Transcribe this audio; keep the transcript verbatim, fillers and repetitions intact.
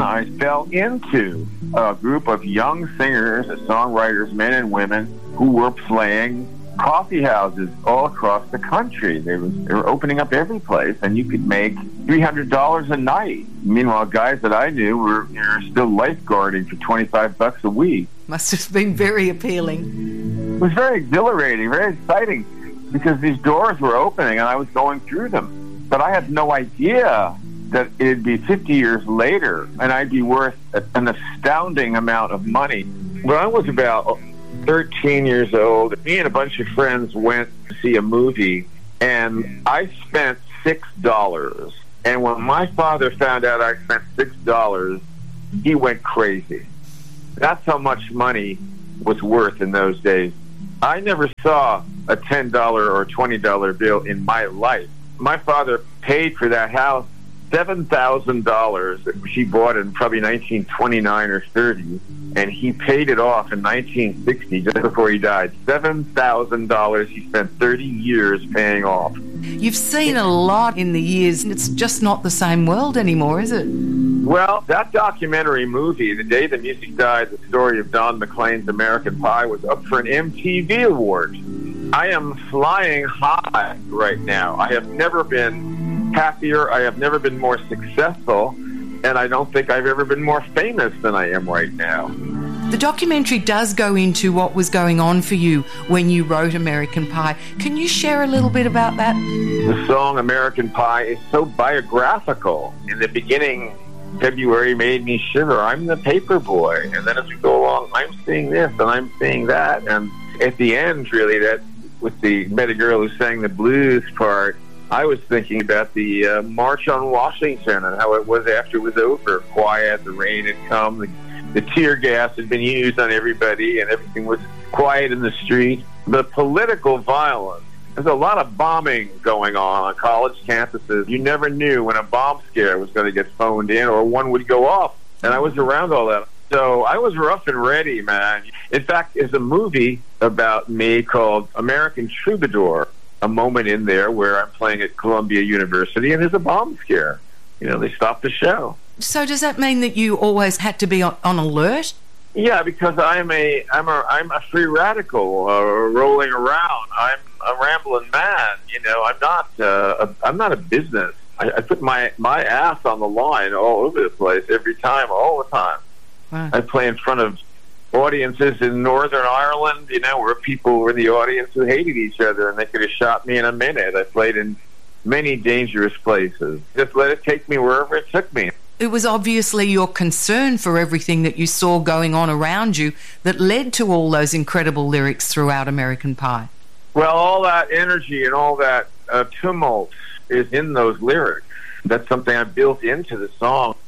I fell into a group of young singers, songwriters, men and women, who were playing coffee houses all across the country. They, was, they were opening up every place, and you could make three hundred dollars a night. Meanwhile, guys that I knew were, were still lifeguarding for twenty-five bucks a week. Must have been very appealing. It was very exhilarating, very exciting, because these doors were opening and I was going through them. But I had no idea that it'd be fifty years later and I'd be worth an astounding amount of money. When I was about thirteen years old, me and a bunch of friends went to see a movie, and I spent six dollars. And when my father found out I spent six dollars, he went crazy. That's how much money was worth in those days. I never saw a ten dollar or twenty dollar bill in my life. My father paid for that house seven thousand dollars that she bought in probably nineteen twenty-nine or thirty, and he paid it off in nineteen sixty, just before he died. seven thousand dollars he spent thirty years paying off. You've seen a lot in the years, and it's just not the same world anymore, is it? Well, that documentary movie, The Day the Music Died, the story of Don McLean's American Pie, was up for an M T V award. I am flying high right now. I have never been happier. I have never been more successful, and I don't think I've ever been more famous than I am right now. The documentary does go into what was going on for you when you wrote American Pie. Can you share a little bit about that? The song American Pie is so biographical. In the beginning, February made me shiver. I'm the paper boy. And then as we go along, I'm seeing this and I'm seeing that. And at the end, really, that with the Met a Girl Who Sang the Blues part, I was thinking about the uh, March on Washington and how it was after it was over. Quiet, the rain had come, the, the tear gas had been used on everybody, and everything was quiet in the street. The political violence. There's a lot of bombing going on on college campuses. You never knew when a bomb scare was going to get phoned in or one would go off. And I was around all that. So I was rough and ready, man. In fact, there's a movie about me called American Troubadour, a moment in there where I'm playing at Columbia University and there's a bomb scare. You know, they stopped the show. So does that mean that you always had to be on, on alert? Yeah, because I'm a I'm a I'm a free radical uh, rolling around. I'm a rambling man. You know, I'm not uh, a, I'm not a business. I, I put my my ass on the line all over the place every time, all the time. Wow. I play in front of audiences in Northern Ireland, you know, where people were in the audience who hated each other and they could have shot me in a minute. I played in many dangerous places. Just let it take me wherever it took me. It was obviously your concern for everything that you saw going on around you that led to all those incredible lyrics throughout American Pie. Well, all that energy and all that uh, tumult is in those lyrics. That's something I built into the song.